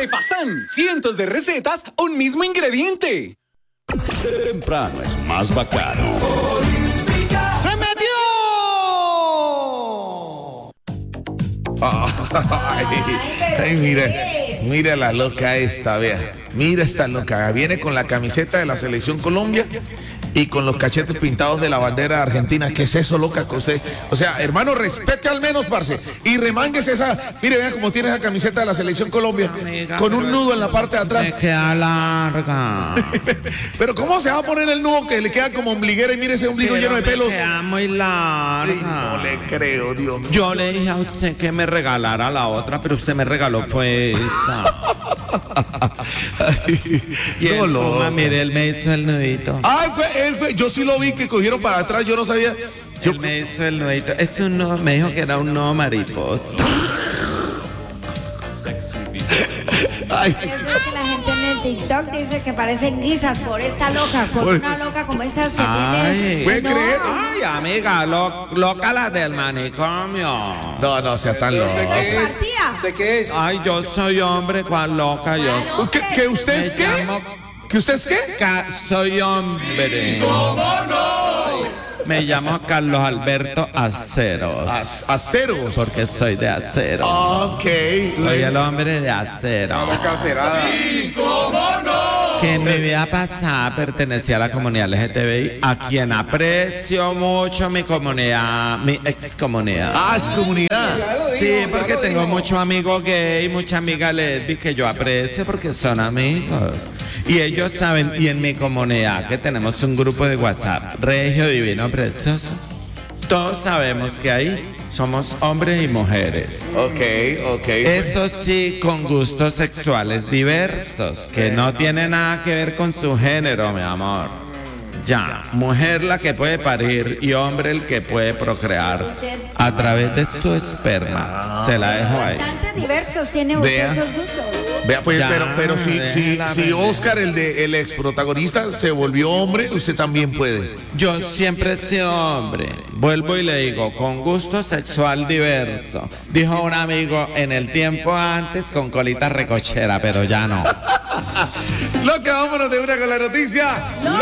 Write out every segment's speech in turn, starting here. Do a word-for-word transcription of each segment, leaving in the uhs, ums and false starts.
Repasán, cientos de recetas, un mismo ingrediente. Temprano es más bacano. ¡Se metió! Ay, ay, mira, mira la loca esta, vea. Mira esta loca. Viene con la camiseta de la Selección Colombia y con los cachetes pintados de la bandera de Argentina. ¿Qué es eso, loca? O sea, hermano, respete al menos, parce. Y remánguese esa. Mire, vea cómo tiene esa camiseta de la Selección Colombia. Con un nudo en la parte de atrás. Me queda larga. Pero ¿cómo se va a poner el nudo que le queda como ombliguera? Y mire ese ombligo lleno de pelos. Me queda muy larga. Ay, no le creo, Dios mío. Yo le dije a usted que me regalara la otra, pero usted me regaló fue esta. Ay, Y no, el loca. Puma, mire, él me hizo el nudito. Ay, fue, él fue, yo sí lo vi que cogieron para atrás, yo no sabía. Yo, Él me hizo el nudito. Es un nudo, me dijo que era un nudo mariposa. ay, Eso es que la gente en el TikTok dice que parecen guisas por esta loca, por Por- una loca como estas que Ay. tiene. ¿Puede No, creer? Ay, amiga, lo, loca la del manicomio. no, no, sea tan loco. García. ¿De qué es? Ay, yo soy hombre, ¿cuál loca yo? Claro. ¿Que, que usted es Me qué? llamo- ¿Que usted es qué? Ca- soy hombre. ¿Cómo no? Me llamo Carlos Alberto Aceros. Ac- Aceros. Porque soy de acero. Ok. Soy el hombre de acero. La cacerada. Que en mi vida pasada pertenecía a la comunidad L G T B I, a quien aprecio mucho mi comunidad, mi ex comunidad. Ah, es comunidad. Sí, porque tengo muchos amigos gay, muchas amigas lesbi que yo aprecio porque son amigos. Y ellos saben, y en mi comunidad, que tenemos un grupo de WhatsApp, Regio Divino Precioso, todos sabemos que ahí somos hombres y mujeres. Ok, ok. Eso sí, con gustos sexuales diversos, que no tiene nada que ver con su género, mi amor. Ya, mujer la que puede parir y hombre el que puede procrear a través de su esperma. Se la dejo ahí. Bastante diversos tiene usted Vea. esos gustos. Vea, pues, Ya, pero, pero si, si, déjela si vender. Oscar, el de el ex protagonista, se volvió hombre, usted también puede. Yo siempre he sido hombre. Vuelvo y le digo, con gusto sexual diverso. Dijo un amigo en el tiempo antes con colita recochera, pero ya no. Loca, vámonos de una con la noticia.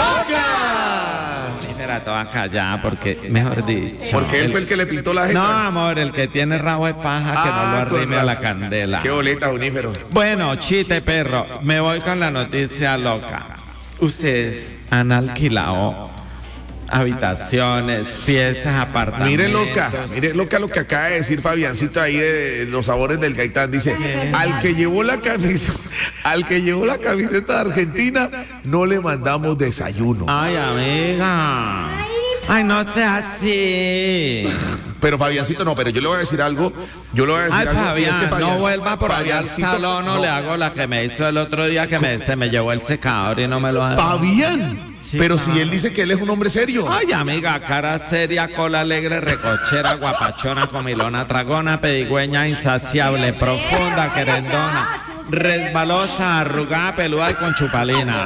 ¡Loca! Espera, toda callada, porque, mejor dicho. Porque él fue el que le pintó la jeta. No, amor, el que tiene rabo de paja, que no Ah, lo con arrime a la razón. candela. Qué boleta, Unífero. Bueno, chiste perro, me voy con la noticia loca. Ustedes han alquilado habitaciones, piezas, apartamentos. Mire, loca, mire, loca, lo que acaba de decir Fabiancito ahí de los sabores del Gaitán. Dice, al que llevó la camisa, al que llevó la camiseta de Argentina, no le mandamos desayuno. Ay, amiga. Ay, no sea así. Pero Fabiancito no, pero yo le voy a decir algo. Yo le voy a decir Ay, algo. y Fabián, es que no vuelva por allá al Fabiancito, salón, no, le hago la que me hizo el otro día que me, se me llevó el secador y no me lo ha dado. Fabián. Sí, pero claro. si él dice que él es un hombre serio. Ay, amiga, cara seria, cola alegre, recochera, guapachona, comilona, tragona, pedigüeña, insaciable, profunda, querendona, resbalosa, arrugada, peluda y con chupalina.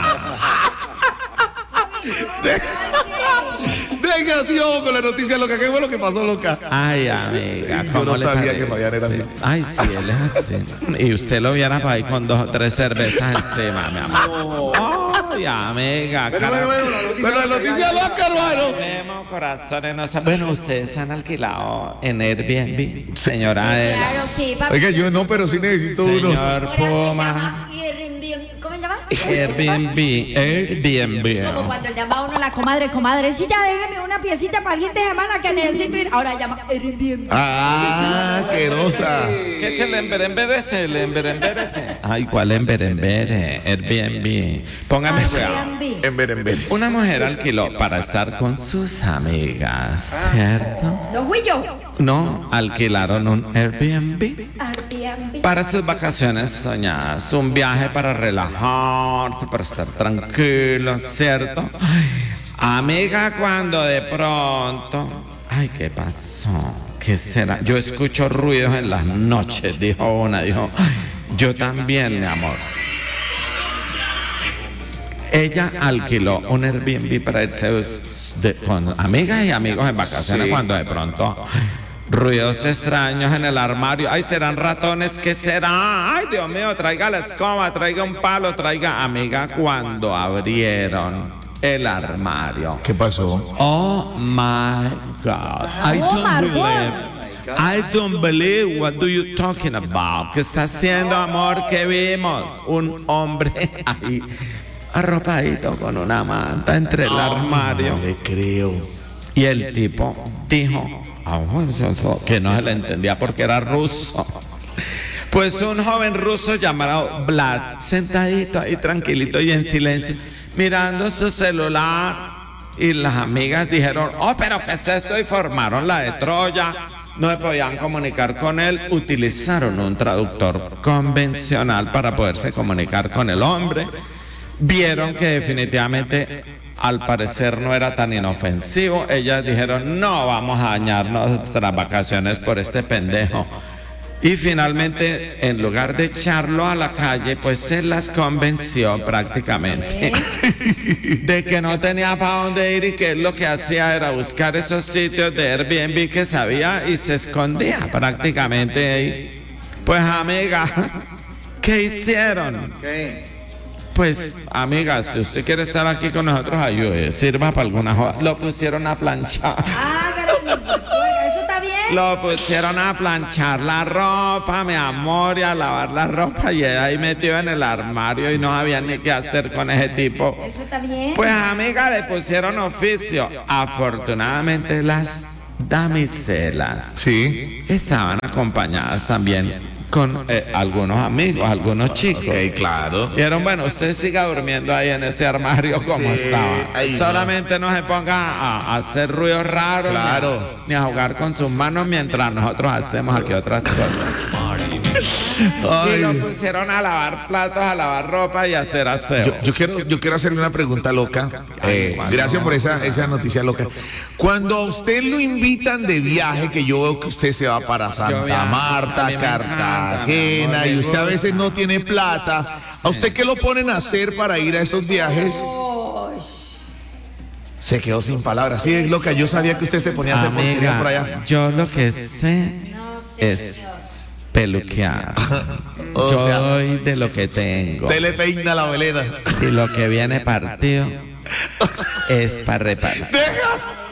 Venga, así vamos con la noticia loca. ¿Qué fue lo que pasó, loca? Ay, amiga, Yo ¿cómo no le sabía parece? que Fabián era así. Ay, sí, él es así. Y usted lo viera para ahí con dos o tres cervezas encima, mi amor. Ay, amiga, Bueno, cara- bueno, bueno, la noticia. Pero la noticia loca, hermano. Vemos, corazones, no sé. Bueno, ustedes han alquilado en Airbnb, señora Adela. Claro, sí, papi. Oiga, yo no, pero sí necesito uno. Señor Ahora se Puma. llama Airbnb. ¿Cómo se llama? Airbnb, Airbnb. Como cuando llama a uno la comadre, comadrecita, déjeme una piecita para el fin de semana que necesito ir. Ahora llama Airbnb. Ah, querosa. ¿Qué se le emberemberece? Le emberemberece. Ay, ¿cuál emberembere? Airbnb. Póngame cuidado. Airbnb. En ver, en ver. Una mujer alquiló para estar con sus amigas, ¿cierto? No fui yo. No, alquilaron un Airbnb Airbnb. para sus vacaciones soñadas, un viaje para relajarse, para estar tranquilo, ¿cierto? Ay, amiga, cuando de pronto, ay, ¿qué pasó? ¿Qué será? Yo escucho ruidos en las noches, dijo una, dijo, ay, yo también, mi amor. Ella alquiló un Airbnb para irse de- con amigas y amigos en vacaciones Sí. cuando de pronto ay, ruidos extraños en el armario. Ay, ¿serán ratones? ¿Qué será? Ay, Dios mío, traiga la escoba, traiga un palo, traiga... Amiga, cuando abrieron el armario. ¿Qué pasó? Oh my God. I Oh, don't Margot. believe. I don't believe. What do you talking about? ¿Qué está haciendo, amor? ¿Qué vimos? Un hombre ahí arropadito con una manta entre el armario. No le creo. Y el tipo dijo que no se le entendía porque era ruso. Pues un joven ruso llamado Vlad, sentadito ahí tranquilito y en silencio, mirando su celular. Y las amigas dijeron, oh, pero ¿qué es esto? Y formaron la de Troya. No se podían comunicar con él. Utilizaron un traductor convencional para poderse comunicar con el hombre. Vieron que definitivamente, al parecer, no era tan inofensivo. Ellas dijeron, no vamos a dañar nuestras vacaciones por este pendejo. Y finalmente, en lugar de echarlo a la calle, pues se las convenció prácticamente de que no tenía para dónde ir y que él lo que hacía era buscar esos sitios de Airbnb que sabía y se escondía prácticamente ahí. Pues amiga, ¿qué hicieron? ¿Qué? Pues amiga, si usted quiere estar aquí con nosotros, ayude, sirva para alguna joda. Lo pusieron a planchar. Ah, caramba, eso está bien. Lo pusieron a planchar la ropa, mi amor, y a lavar la ropa, y él ahí metido en el armario y no sabía ni qué hacer con ese tipo. Eso está bien. Pues amiga, le pusieron oficio. Afortunadamente las damiselas Sí. estaban acompañadas también con eh, algunos amigos, algunos chicos. Ok, claro. Dijeron, bueno, usted siga durmiendo ahí en ese armario como Sí, estaba. ahí no. Solamente no. se ponga a, a hacer ruidos raros. Claro. Ni a, ni a jugar con sus manos mientras nosotros hacemos aquí otras cosas. Y lo Ay. pusieron a lavar platos, a lavar ropa y a hacer aseo. Yo, yo quiero, yo quiero hacerle una pregunta loca. Eh, gracias por esa, esa noticia loca. Cuando a usted lo invitan de viaje, que yo veo que usted se va para Santa viajo, a Marta, mí me encanta, mi Cartagena, amor, y me usted a gusta. veces no tiene plata, ¿a usted qué lo ponen a hacer para ir a esos viajes? Se quedó sin palabras. Sí, es loca. Yo sabía que usted se ponía a hacer porquería por allá. Amiga, yo lo que sé No sé. es peluquear. O Yo sea, doy de lo que tengo. usted le peina la velena. Y lo que viene partido es para reparar. Dejas.